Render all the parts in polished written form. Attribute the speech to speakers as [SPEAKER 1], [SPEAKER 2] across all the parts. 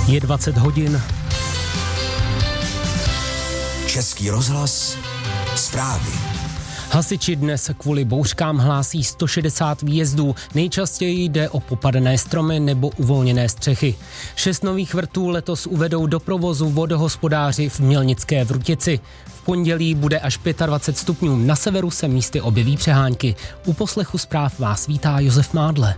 [SPEAKER 1] Je 20 hodin.
[SPEAKER 2] Český rozhlas, zprávy.
[SPEAKER 1] Hasiči dnes kvůli bouřkám hlásí 160 výjezdů. Nejčastěji jde o popadané stromy nebo uvolněné střechy. 6 nových vrtů letos uvedou do provozu vodohospodáři v Mělnické Vrutici. V pondělí bude až 25 stupňů. Na severu se místy objeví přehánky. U poslechu zpráv vás vítá Josef Mádle.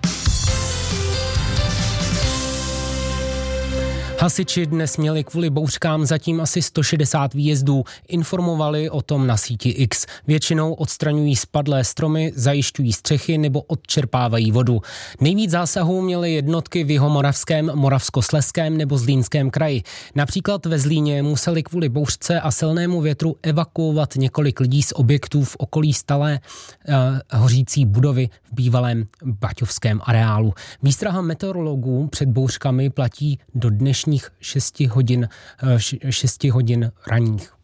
[SPEAKER 1] Hasiči dnes měli kvůli bouřkám zatím asi 160 výjezdů. Informovali o tom na síti X. Většinou odstraňují spadlé stromy, zajišťují střechy nebo odčerpávají vodu. Nejvíc zásahů měly jednotky v Jihomoravském, Moravskoslezském nebo Zlínském kraji. Například ve Zlíně museli kvůli bouřce a silnému větru evakuovat několik lidí z objektů v okolí stalé hořící budovy v bývalém baťovském areálu. Výstraha meteorologů před bouřkami platí do dnešních 6 hodin ranních.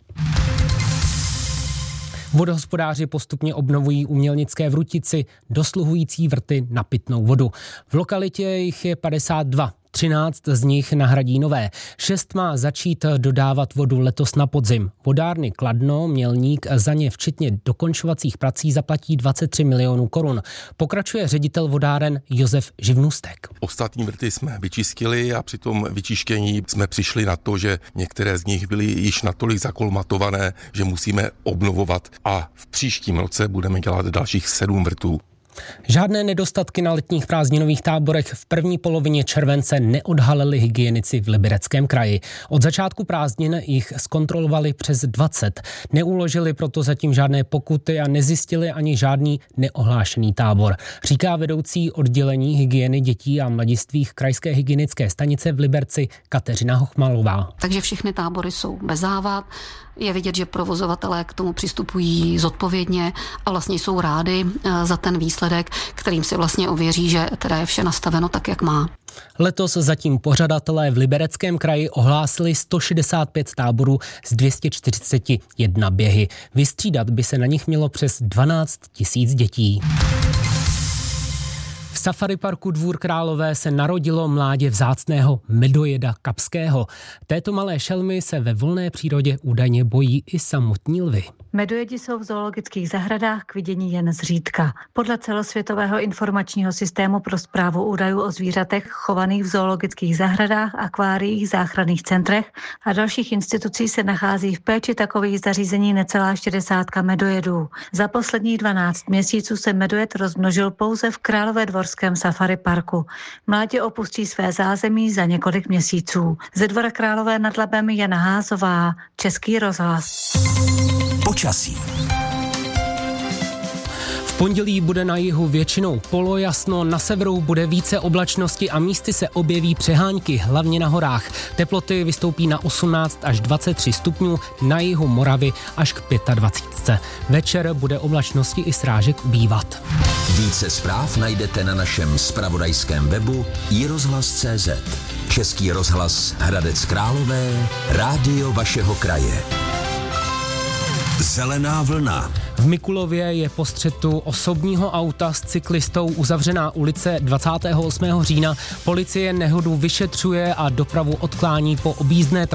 [SPEAKER 1] Vodohospodáři postupně obnovují u Mělnické Vrutici dosluhující vrty na pitnou vodu. V lokalitě jich je 52. 13 z nich nahradí nové. 6 má začít dodávat vodu letos na podzim. Vodárny Kladno, Mělník za ně včetně dokončovacích prací zaplatí 23 milionů korun. Pokračuje ředitel vodáren Josef Živnůstek.
[SPEAKER 3] Ostatní vrty jsme vyčistili a při tom vyčištění jsme přišli na to, že některé z nich byly již natolik zakolmatované, že musíme obnovovat a v příštím roce budeme dělat dalších 7 vrtů.
[SPEAKER 1] Žádné nedostatky na letních prázdninových táborech v první polovině července neodhalili hygienici v Libereckém kraji. Od začátku prázdnin jich zkontrolovali přes 20. Neuložili proto zatím žádné pokuty a nezjistili ani žádný neohlášený tábor. Říká vedoucí oddělení hygieny dětí a mladistvých krajské hygienické stanice v Liberci Kateřina Hochmalová.
[SPEAKER 4] Takže všechny tábory jsou bez závad. Je vidět, že provozovatelé k tomu přistupují zodpovědně a vlastně jsou rádi za ten výsledek, kterým si vlastně ověří, že teda je vše nastaveno tak, jak má.
[SPEAKER 1] Letos zatím pořadatelé v Libereckém kraji ohlásili 165 táborů z 241 běhy. Vystřídat by se na nich mělo přes 12 000 dětí. V safari parku Dvůr Králové se narodilo mládě vzácného medojeda kapského. Této malé šelmy se ve volné přírodě údajně bojí i samotní lvy.
[SPEAKER 5] Medojedi jsou v zoologických zahradách k vidění jen zřídka. Podle celosvětového informačního systému pro správu údajů o zvířatech chovaných v zoologických zahradách, akváriích, záchranných centrech a dalších institucí se nachází v péči takových zařízení necelá 60 medojedů. Za posledních 12 měsíců se medojed rozmnožil pouze v Královédvorském safari parku. Mládě opustí své zázemí za několik měsíců. Ze Dvora Králové nad Labem Jana Házová, Český rozhlas.
[SPEAKER 2] Počasí.
[SPEAKER 1] V pondělí bude na jihu většinou polojasno, na severu bude více oblačnosti a místy se objeví přehánky, hlavně na horách. Teploty vystoupí na 18 až 23 stupňů, na jihu Moravy až k 25. Večer bude oblačnosti i srážek ubývat.
[SPEAKER 2] Více zpráv najdete na našem zpravodajském webu iRozhlas.cz. Český rozhlas Hradec Králové, rádio vašeho kraje. Zelená vlna.
[SPEAKER 1] V Mikulově je po střetu osobního auta s cyklistou uzavřená ulice 28. října. Policie nehodu vyšetřuje a dopravu odklání po objízdné